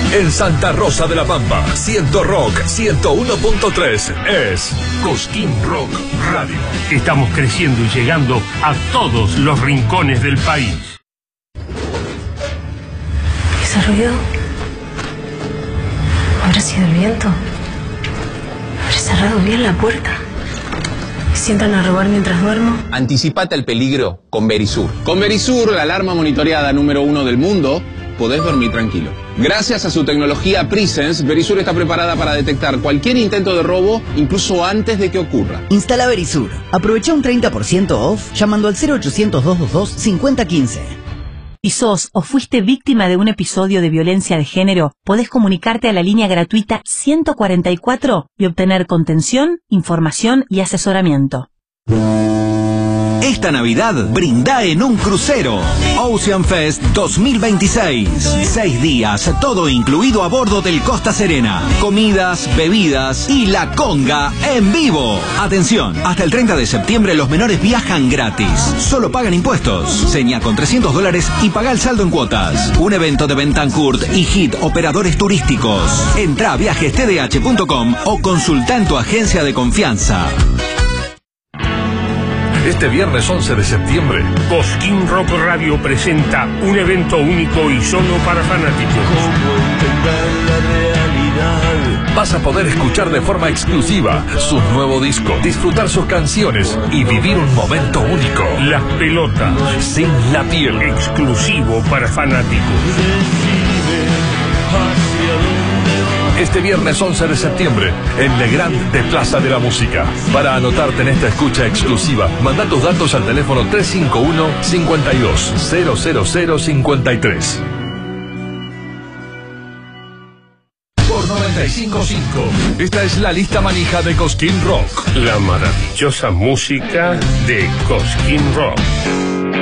En Santa Rosa de la Pampa, 100 Rock 101.3 es Cosquín Rock Radio. Estamos creciendo y llegando a todos los rincones del país. ¿Ese ruido? ¿Habrá sido el viento? ¿Habré cerrado bien la puerta? ¿Se sientan a robar mientras duermo? Anticipate al peligro con Verisur. Con Verisur, la alarma monitoreada número 1 del mundo, podés dormir tranquilo. Gracias a su tecnología Presence, Verisur está preparada para detectar cualquier intento de robo, incluso antes de que ocurra. Instala Verisur. Aprovecha un 30% off llamando al 0800-222-5015. Si sos o fuiste víctima de un episodio de violencia de género, podés comunicarte a la línea gratuita 144 y obtener contención, información y asesoramiento. Esta Navidad brinda en un crucero. Ocean Fest 2026. 6 días, todo incluido a bordo del Costa Serena. Comidas, bebidas y la conga en vivo. Atención, hasta el 30 de septiembre los menores viajan gratis. Solo pagan impuestos. Seña con $300 y paga el saldo en cuotas. Un evento de Bentancourt y HIT Operadores Turísticos. Entra a viajestdh.com o consulta en tu agencia de confianza. Este viernes 11 de septiembre, Cosquín Rock Radio presenta un evento único y solo para fanáticos. ¿Cómo entender la realidad? vas a poder escuchar de forma exclusiva su nuevo disco, disfrutar sus canciones y vivir un momento único. Las pelotas. Sin la piel. Exclusivo para fanáticos. Este viernes 11 de septiembre, en Legrand de Plaza de la Música. Para anotarte en esta escucha exclusiva, manda tus datos al teléfono 351-52-00053. Por 95.5, esta es la lista manija de Cosquín Rock. La maravillosa música de Cosquín Rock.